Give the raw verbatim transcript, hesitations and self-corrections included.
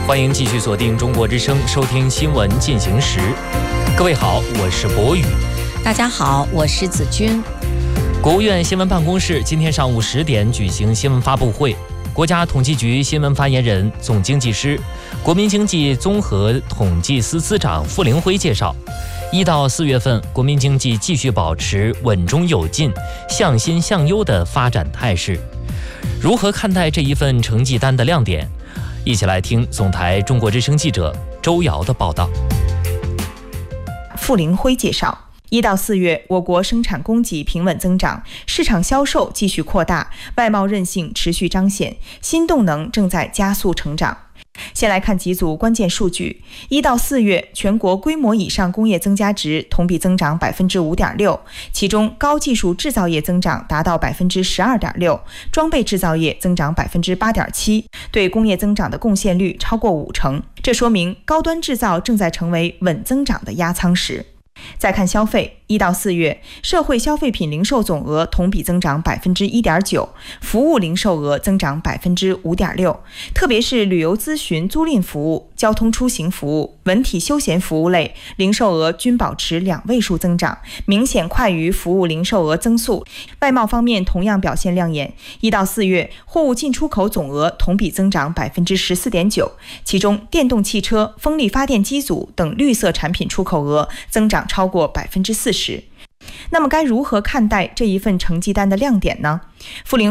欢迎继续锁定中国之声，收听新闻进行时。各位好，我是博宇。 大家好，我是子君。 国务院新闻办公室今天上午十点举行新闻发布会，国家统计局新闻发言人、总经济师、国民经济综合统计司司长傅凌辉介绍，一到四月份，国民经济继续保持稳中有进、向新向优的发展态势。如何看待这一份成绩单的亮点？一起来听总台中国之声记者周瑶的报道。 傅凌辉介绍，一到四月，我国生产供给平稳增长，市场销售继续扩大，外贸韧性持续彰显，新动能正在加速成长。先来看几组关键数据。一到四月，全国规模以上工业增加值同比增长百分之五点六，其中高技术制造业增长达到百分之十二点六，装备制造业增长百分之八点七，对工业增长的贡献率超过五成。这说明高端制造正在成为稳增长的压舱石。再看消费，一到四月，社会消费品零售总额同比增长百分之一点九，服务零售额增长百分之五点六，特别是旅游咨询租赁服务、交通出行服务、文体休闲服务类零售额均保持两位数增长，明显快于服务零售额增速。外贸方面同样表现亮眼，一到四月，货物进出口总额同比增长百分之十四点九，其中电动汽车、风力发电机组等绿色产品出口额增长超过百分之四十。那么该如何看待这一份成绩单的亮点呢？傅凌